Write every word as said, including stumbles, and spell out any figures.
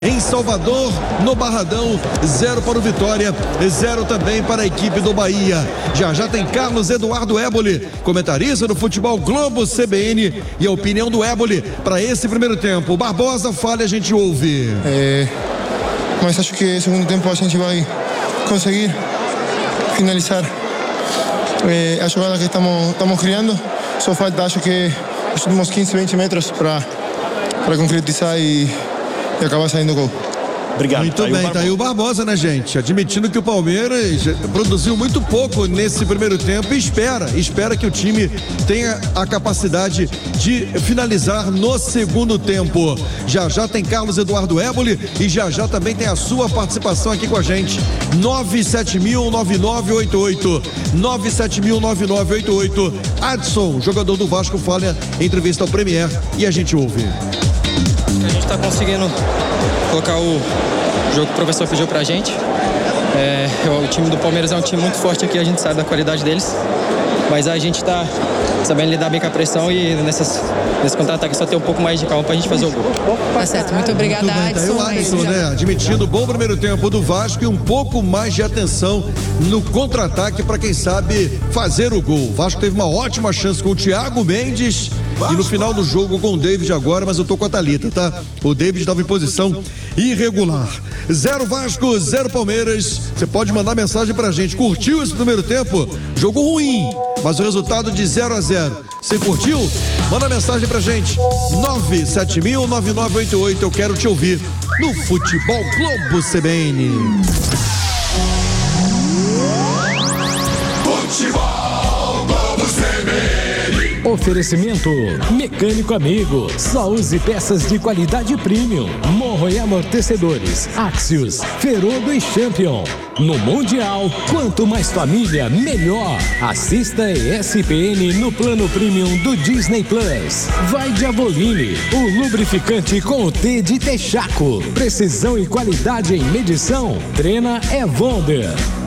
Em Salvador, no Barradão, zero para o Vitória, zero também para a equipe do Bahia. Já já tem Carlos Eduardo Éboli, comentarista do Futebol Globo C B N, e a opinião do Éboli para esse primeiro tempo. Barbosa fala e a gente ouve. É, mas acho que no segundo tempo a gente vai conseguir finalizar é, a jogada que estamos, estamos criando. Só falta, acho que os últimos quinze, vinte metros para para concretizar e e acabar saindo gol. Obrigado. Muito bem, tá aí o Barbosa, né, gente? Admitindo que o Palmeiras produziu muito pouco nesse primeiro tempo e espera, espera que o time tenha a capacidade de finalizar no segundo tempo. Já já tem Carlos Eduardo Éboli e já já também tem a sua participação aqui com a gente. nove sete mil, nove nove oito oito. nove sete mil, nove nove oito oito. Adson, jogador do Vasco, fala em entrevista ao Premier e a gente ouve. A gente está conseguindo colocar o jogo que o professor pediu pra gente. É, o time do Palmeiras é um time muito forte aqui, a gente sabe da qualidade deles. Mas a gente está sabendo lidar bem com a pressão e nessas, nesse contra-ataque só ter um pouco mais de calma pra gente fazer o gol. Tá certo, muito obrigada, muito bem, tá aí o Adson, né? Admitindo o bom primeiro tempo do Vasco e um pouco mais de atenção no contra-ataque para quem sabe fazer o gol. O Vasco teve uma ótima chance com o Thiago Mendes e no final do jogo com o David agora, mas eu tô com a Thalita, tá? O David estava em posição irregular. Zero Vasco, zero Palmeiras. Você pode mandar mensagem pra gente. Curtiu esse primeiro tempo? Jogo ruim, mas o resultado de zero a zero. Você curtiu? Manda mensagem pra gente. nove sete mil, nove nove oito oito. Eu quero te ouvir no Futebol Globo C B N. Futebol Globo C B N. Oferecimento Mecânico Amigo. Só use peças de qualidade premium. Morro e amortecedores. Axios, Ferodo e Champion. No Mundial, quanto mais família, melhor. Assista E S P N no plano premium do Disney Plus. Vai de Avoline, o lubrificante com o T de Texaco. Precisão e qualidade em medição. Treina é Wonder.